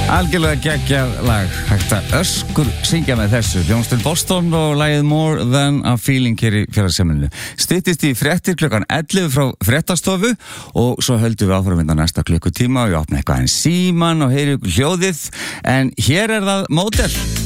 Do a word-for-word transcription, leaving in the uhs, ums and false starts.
Algjörlega geggjað lag, hægt að öskur syngja með þessu. Hljómsveit Boston og lagið More Than a Feeling hér í Félagsheimilinu. Styttist í fréttir klukkan ellefu frá fréttastofu og svo höldum við áfram inn á næsta klukkutíma og ég opna eitthvað en síman og heyri ykkur hljóðið. En hér er það módel.